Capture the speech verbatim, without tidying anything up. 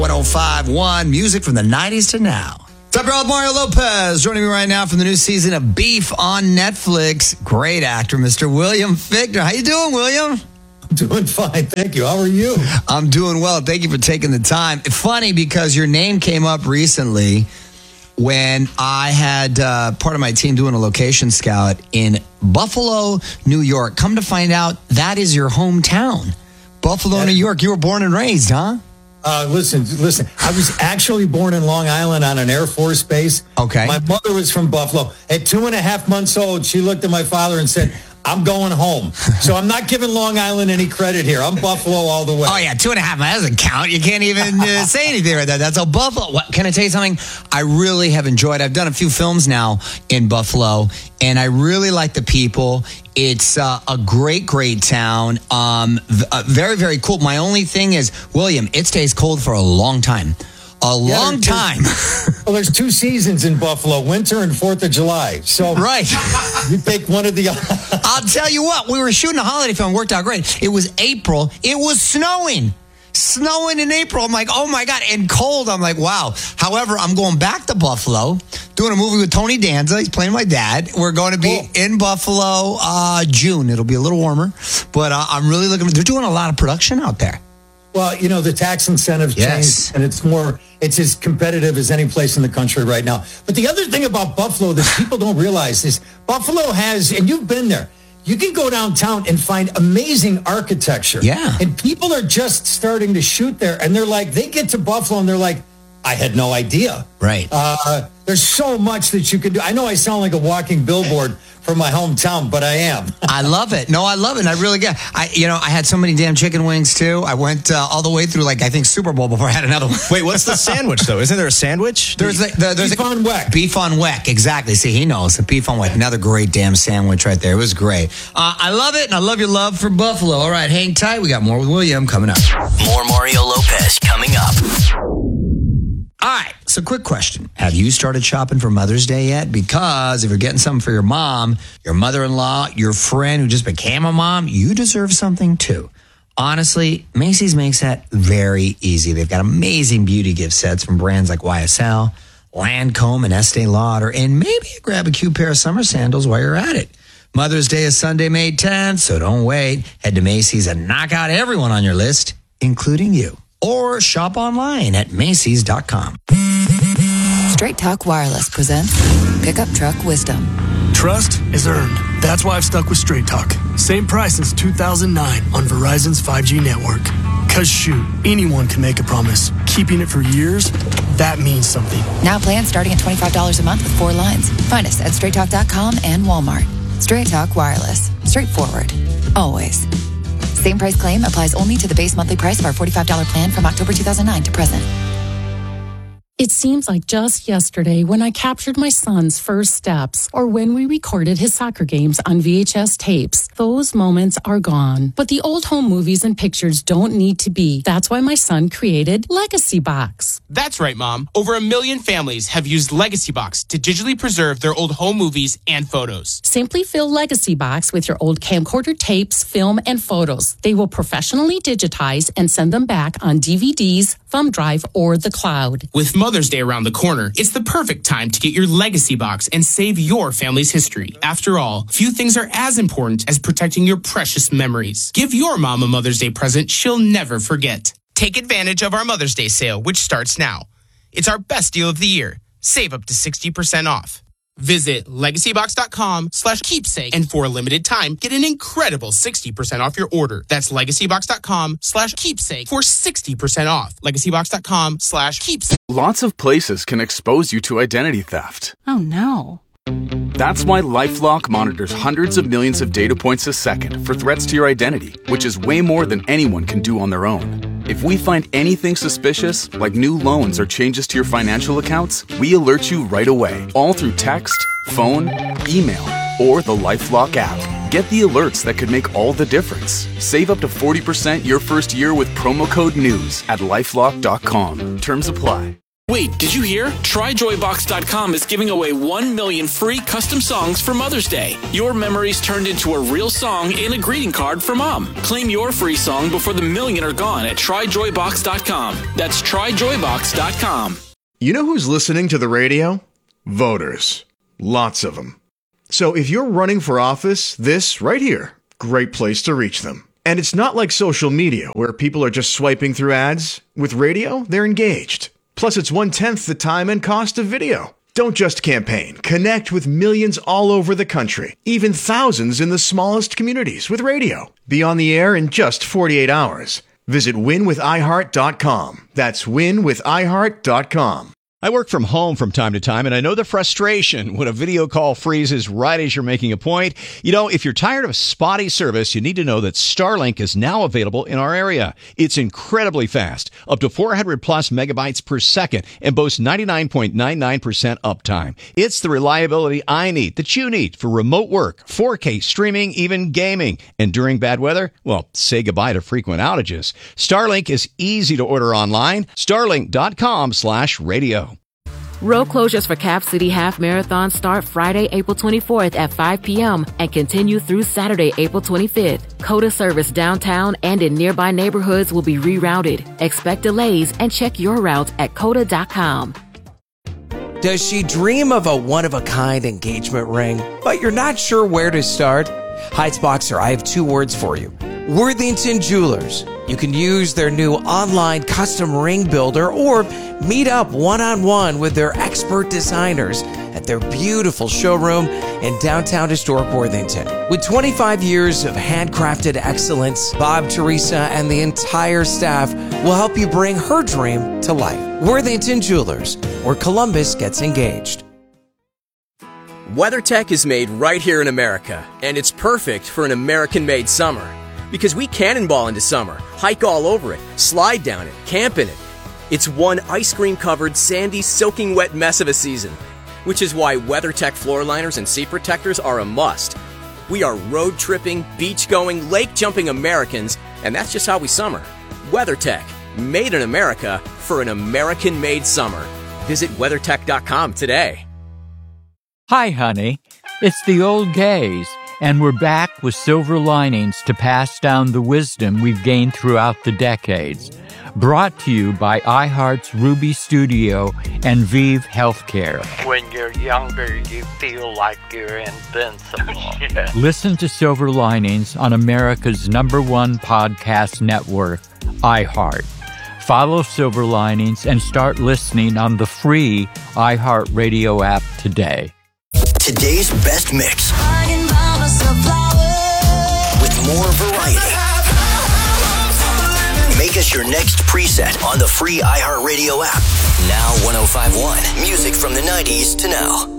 one oh five point one, music from the nineties to now. What's up, y'all? Mario Lopez joining me right now from the new season of Beef on Netflix. Great actor, Mister William Fichtner. How you doing, William? I'm doing fine, thank you. How are you? I'm doing well. Thank you for taking the time. Funny because your name came up recently when I had uh, part of my team doing a location scout in Buffalo, New York. Come to find out, that is your hometown. Buffalo, yeah. New York. You were born and raised, huh? Uh, listen, listen. I was actually born in Long Island on an Air Force base. Okay. My mother was from Buffalo. At two and a half months old, she looked at my father and said, I'm going home. So I'm not giving Long Island any credit here. I'm Buffalo all the way. Oh, yeah. Two and a half. That doesn't count. You can't even uh, say anything right there. That's a Buffalo. What, can I tell you something? I really have enjoyed. I've done a few films now in Buffalo, and I really like the people. It's uh, a great, great town. Um, uh, very, very cool. My only thing is, William, it stays cold for a long time. A yeah, long time. Well, there's two seasons in Buffalo, winter and fourth of July. So right. You pick one of the other. I'll tell you what, we were shooting a holiday film, worked out great. It was April. It was snowing. Snowing in April. I'm like, oh my God. And cold. I'm like, wow. However, I'm going back to Buffalo, doing a movie with Tony Danza. He's playing my dad. We're going to be cool. in Buffalo uh, June. It'll be a little warmer. But uh, I'm really looking, they're doing a lot of production out there. Well, you know, the tax incentives yes. changed, and it's more, it's as competitive as any place in the country right now. But the other thing about Buffalo that people don't realize is Buffalo has, and you've been there, you can go downtown and find amazing architecture. Yeah. And people are just starting to shoot there, and they're like, they get to Buffalo, and they're like, I had no idea. Right. Uh, there's so much that you can do. I know I sound like a walking billboard from my hometown, but I am. I love it. No, I love it. I really get. I, you know, I had so many damn chicken wings too. I went uh, all the way through, like I think Super Bowl before I had another one. Wait, what's the sandwich though? Isn't there a sandwich? There's the, the there's beef a, on weck. Beef on weck, exactly. See, he knows the beef on weck. Another great damn sandwich right there. It was great. Uh, I love it, and I love your love for Buffalo. All right, hang tight. We got more with William coming up. More Mario Lopez coming up. All right, so quick question. Have you started shopping for Mother's Day yet? Because if you're getting something for your mom, your mother-in-law, your friend who just became a mom, you deserve something too. Honestly, Macy's makes that very easy. They've got amazing beauty gift sets from brands like Y S L, Lancome, and Estee Lauder, and maybe grab a cute pair of summer sandals while you're at it. Mother's Day is Sunday, May tenth, so don't wait. Head to Macy's and knock out everyone on your list, including you. Or shop online at Macy's dot com. Straight Talk Wireless presents Pickup Truck Wisdom. Trust is earned. That's why I've stuck with Straight Talk. Same price since two thousand nine on Verizon's five G network. Cause shoot, anyone can make a promise. Keeping it for years, that means something. Now plans starting at twenty-five dollars a month with four lines. Find us at straight talk dot com and Walmart. Straight Talk Wireless. Straightforward. Always. Same price claim applies only to the base monthly price of our forty-five dollars plan from October two thousand nine to present. It seems like just yesterday when I captured my son's first steps or when we recorded his soccer games on V H S tapes. Those moments are gone. But the old home movies and pictures don't need to be. That's why my son created Legacy Box. That's right, Mom. Over a million families have used Legacy Box to digitally preserve their old home movies and photos. Simply fill Legacy Box with your old camcorder tapes, film, and photos. They will professionally digitize and send them back on D V Ds, thumb drive, or the cloud. With Mother's Day around the corner, it's the perfect time to get your Legacy Box and save your family's history. After all, few things are as important as protecting your precious memories. Give your mom a Mother's Day present she'll never forget. Take advantage of our Mother's Day sale, which starts now. It's our best deal of the year. Save up to sixty percent off. Visit legacybox.com slash keepsake and for a limited time, get an incredible sixty percent off your order. That's legacybox.com slash keepsake for sixty percent off. Legacybox.com slash keepsake. Lots of places can expose you to identity theft. Oh no. That's why LifeLock monitors hundreds of millions of data points a second for threats to your identity, which is way more than anyone can do on their own. If we find anything suspicious, like new loans or changes to your financial accounts, we alert you right away, all through text, phone, email, or the LifeLock app. Get the alerts that could make all the difference. Save up to forty percent your first year with promo code NEWS at LifeLock dot com. Terms apply. Wait, did you hear? Try joy box dot com is giving away one million free custom songs for Mother's Day. Your memories turned into a real song and a greeting card for Mom. Claim your free song before the million are gone at try joy box dot com. That's try joy box dot com. You know who's listening to the radio? Voters. Lots of them. So if you're running for office, this right here, great place to reach them. And it's not like social media where people are just swiping through ads. With radio, they're engaged. Plus, it's one-tenth the time and cost of video. Don't just campaign. Connect with millions all over the country, even thousands in the smallest communities with radio. Be on the air in just forty-eight hours. Visit win with i heart dot com. That's win with i heart dot com. I work from home from time to time, and I know the frustration when a video call freezes right as you're making a point. You know, if you're tired of spotty service, you need to know that Starlink is now available in our area. It's incredibly fast, up to four hundred plus megabytes per second, and boasts ninety-nine point nine nine percent uptime. It's the reliability I need, that you need, for remote work, four K streaming, even gaming. And during bad weather, well, say goodbye to frequent outages. Starlink is easy to order online. starlink dot com slash radio. Road closures for Cap City Half Marathon start Friday, April twenty-fourth at five p.m. and continue through Saturday, April twenty-fifth. COTA service downtown and in nearby neighborhoods will be rerouted. Expect delays and check your route at cota dot com. Does she dream of a one-of-a-kind engagement ring, but you're not sure where to start? Heights Boxer, I have two words for you. Worthington Jewelers. You can use their new online custom ring builder or meet up one-on-one with their expert designers at their beautiful showroom in downtown historic Worthington. With twenty-five years of handcrafted excellence, Bob, Teresa, and the entire staff will help you bring her dream to life. Worthington Jewelers, where Columbus gets engaged. WeatherTech is made right here in America, and it's perfect for an American-made summer. Because we cannonball into summer, hike all over it, slide down it, camp in it. It's one ice cream-covered, sandy, soaking wet mess of a season, which is why WeatherTech floor liners and seat protectors are a must. We are road-tripping, beach-going, lake-jumping Americans, and that's just how we summer. WeatherTech, made in America for an American-made summer. Visit weather tech dot com today. Hi, honey. It's the old gays. And we're back with silver linings to pass down the wisdom we've gained throughout the decades. Brought to you by iHeart's Ruby Studio and Vive Healthcare. When you're younger, you feel like you're invincible. Yeah. Listen to Silver Linings on America's number one podcast network, iHeart. Follow Silver Linings and start listening on the free iHeartRadio app today. Today's best mix. With more variety. Make us your next preset on the free iHeartRadio app. Now one oh five point one. Music from the nineties to now.